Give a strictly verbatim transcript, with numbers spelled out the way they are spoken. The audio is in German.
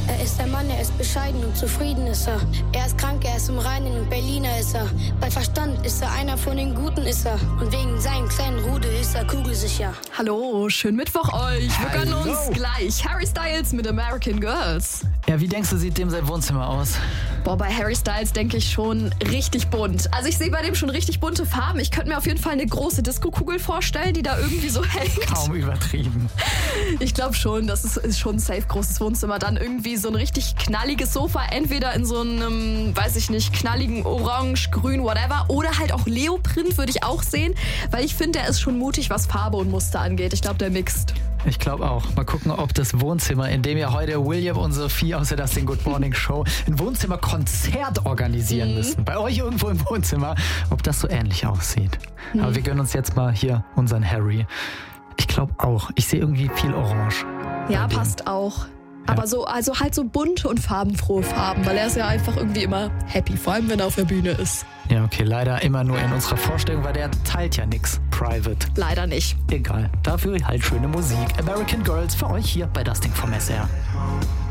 Er ist der Mann, er ist bescheiden und zufrieden ist er. Er ist krank, er ist im Reinen und Berliner ist er. Bei Verstand ist er einer von den Guten ist er. Und wegen seinem kleinen Rudel ist er kugelsicher. Hallo, schönen Mittwoch euch. Wir gönnen uns gleich Harry Styles mit American Girls. Ja, wie denkst du, sieht dem sein Wohnzimmer aus? Boah, bei Harry Styles denke ich schon richtig bunt. Also ich sehe bei dem schon richtig bunte Farben. Ich könnte mir auf jeden Fall eine große Disco-Kugel vorstellen, die da irgendwie so hängt. Kaum übertrieben. Ich glaube schon, das ist, ist schon ein safe großes Wohnzimmer. Dann irgendwie so ein richtig knalliges Sofa, entweder in so einem, weiß ich nicht, knalligen Orange, Grün, whatever. Oder halt auch Leoprint würde ich auch sehen, weil ich finde, der ist schon mutig, was Farbe und Muster angeht. Ich glaube, der mixt. Ich glaube auch. Mal gucken, ob das Wohnzimmer, in dem ja heute William und Sophie aus der Dustin Good Morning Show ein Wohnzimmerkonzert organisieren mhm. müssen. Bei euch irgendwo im Wohnzimmer, ob das so ähnlich aussieht. Mhm. Aber wir gönnen uns jetzt mal hier unseren Harry. Ich glaube auch. Ich sehe irgendwie viel Orange. Ja, passt auch. Aber so, also halt so bunte und farbenfrohe Farben, weil er ist ja einfach irgendwie immer happy, vor allem wenn er auf der Bühne ist. Ja, okay, leider immer nur in unserer Vorstellung, weil der teilt ja nix private. Leider nicht. Egal, dafür halt schöne Musik. American Girls für euch hier bei Das Ding vom S R.